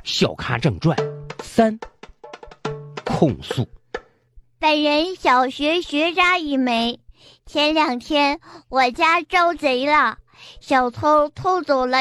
小咖正传3，控诉。 本人小学学渣一枚，前2天我家招贼了，小偷偷走了